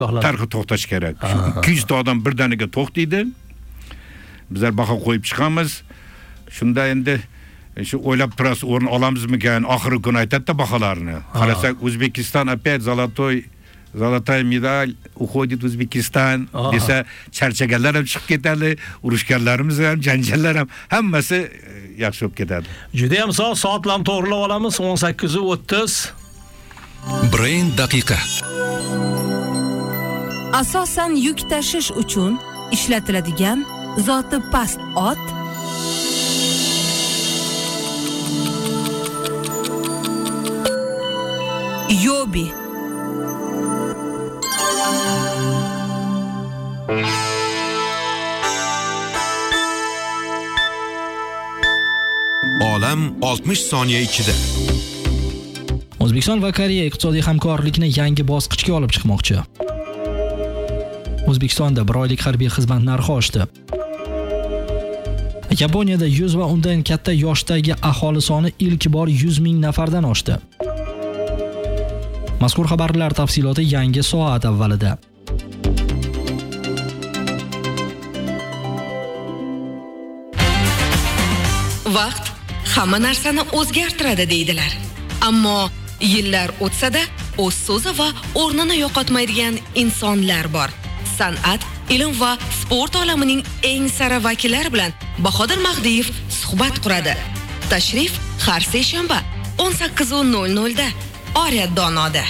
tarixi to'xtash kerak. 200 ta odam birdaniga to'xtaydi. Bizlar baho qo'yib chiqamiz. Shunda endi shu o'ylab turasiz, o'rin olamizmikan, oxirgi kun aytadi baholarni. Qarasak, O'zbekiston опять zolotoy medal uходит в O'zbekiston desa charchaganlar ham chiqib ketadi, urushganlarimiz ham, janjallar ham hammasi yaxshi bo'lib ketadi. Juda ham soatlarni to'g'rilab olamiz. 18:30. Brain daqiqa. Asosan yuk tashish uchun ishlatiladigan zoti past ot Yobi. Olam 60 soniya ichida. O'zbekiston va Koreya iqtisodiy hamkorlikni yangi bosqichga olib chiqmoqchi. O'zbekistonda 1 oylik harbiy xizmat narxi oshdi. Yaponiyada 100 va undan katta yoshdagi aholi soni ilk bor 100 ming nafardan oshdi. Mazkur xabarlar tafsiloti yangi soat avvalida. Vaqt hamma narsani o'zgartiradi deydilar. Ammo yillar o'tsa-da, o'z so'zi va o'rnini yo'qotmaydigan insonlar bor. San'at, ilm va sport olamining eng sara vakillari bilan Bahodir Mahdiyev suhbat quradi. Tashrif har seshanba 18:00 da Oriyat Donoda.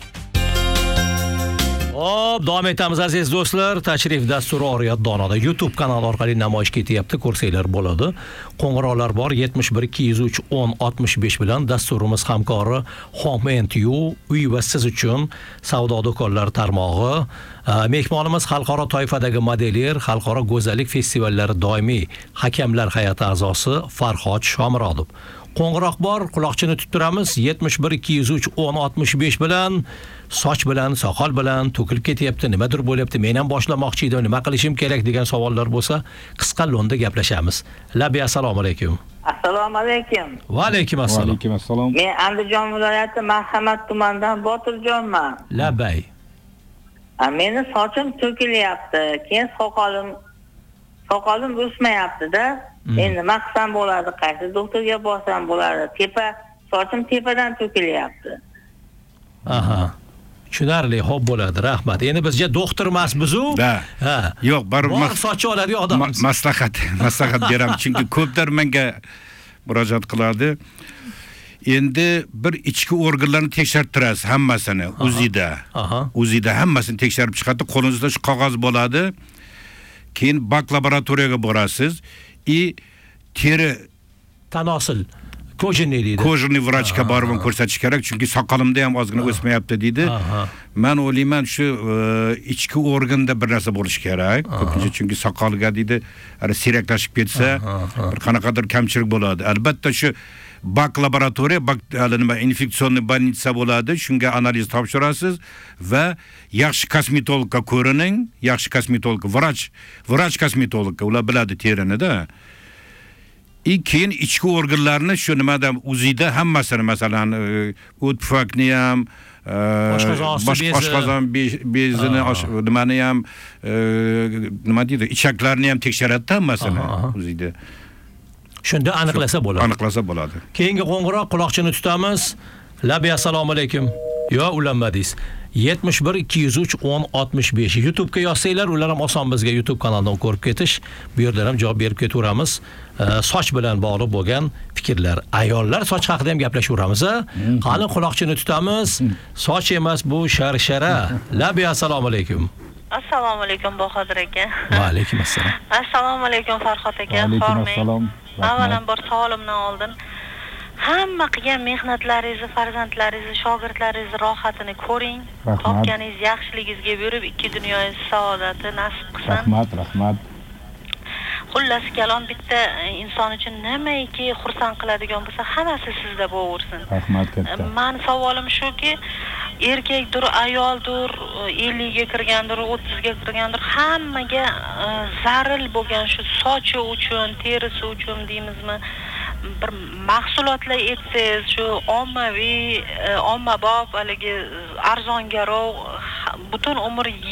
Davom etamiz aziz do'stlar. Tashrif dasturi Oriyat Donoda YouTube kanali orqali namoyish etyapti. Ko'rsanglar bo'ladi. Qo'ng'iroqlar bor 71 203 10 65 bilan dasturimiz hamkori Home & You uy va siz uchun savdo do'konlari tarmog'i. Mehmonimiz xalqaro toifadagi modeler, xalqaro go'zallik festivallari doimiy hakamlar hay'ati a'zosi Farhod Shomurodov. Qo'ng'iroq bor, quloqchini tuttiramiz 71 203 10 65 bilan. Soch bilan, soqol bilan to'kilib ketyapti, nimadir bo'lyapti, men ham boshlamoqchi edim, nima qilishim kerak degan savollar bo'lsa, qisqa lo'nda gaplashamiz. Labi assalomu alaykum. Assalomu alaykum. Va alaykum assalom. Va alaykum assalom. Men Andijon viloyati Marhamat tumanidan Botirjonman. Labay. Meni sochim to'kilyapti, keyin soqolim o'smayapti-da. Endi nima qilsam bo'ladi? Qaysi doktorga borsam bo'ladi? Sochim tepadan to'kilyapti. Aha. Tushunarli, xo'p bo'ladi, rahmat. Endi bizga doktor emasmiz-ku. Ha. Yo'q, baribir sochi oladigan odammiz. Maslahat beraman, chunki ko'plar menga murojaat qiladi. Endi bir ichki organlarni tekshirib turasiz, hammasini UZIda hammasini tekshirib chiqadi. Qo'lingizda shu qog'oz bo'ladi. Keyin bak laboratoriyaga borasiz. Teri tanosil Kojinli vrachga borib ko'rsatish kerak, chunki soqolimda ham ozgina o'smayapti deydi. Men o'ylayman shu ichki organda bir narsa bo'lishi kerak. Ko'pincha chunki soqolga deydi, siyraklashib ketsa, bir qanaqadir kamchilik bo'ladi. Albatta shu bak laboratoriya, infeksionniy больница bo'ladi. Shunga analiz topshirasiz va yaxshi kosmetologga ko'rining, yaxshi kosmetolog, vrach kosmetologga, ular biladi terini-da. Keyin ichki organlarni shu nimada UZIda hammasini, masalan, o't pufakni ham, oshqozon bezini, nimani ham, nima deydi, ichaklarni ham tekshiradi hammasini UZIda. Shunda aniqlasa bo'ladi. Keyingi qo'ng'iroq, quloqchini tutamiz. Labi assalomu alaykum. Yo, ulanmadingiz. 71 203 10 65 YouTube ga yozsanglar, ular ham oson bizga YouTube kanalidan ko'rib ketish. Bu yerda ham javob berib ketaveramiz. Soch bilan bog'liq bo'lgan fikrlar. Ayollar soch haqida ham gaplashaveramiz. Qani quloqchini tutamiz. Soch emas, bu sharshara. Labi assalomu alaykum. Assalomu alaykum Bahodir aka. Va alaykum assalom. Assalomu alaykum Farhod aka. Assalom. Avvalambor savolimdan oldin hamma qilgan mehnatlaringizni, farzandlaringizni, shogirdlaringizni rohatini ko'ring. Topganingiz yaxshiligingizga berib, ikki dunyoning saodati nasib qilsin. Rahmat. Xullas kalom, bitta inson uchun nimaiki xursand qiladigan bo'lsa, hammasi sizda bo'laversin. Rahmat katta. Men savolim shuki, erkakdir, ayoldir, 50 ga kirgandir, 30 ga kirgandir, hammaga zaril bo'lgan shu sochi uchun, terisi uchun deymizmi, bir mahsulotlar etsangiz, shu ommabop, haligi arzongaroq, butun umr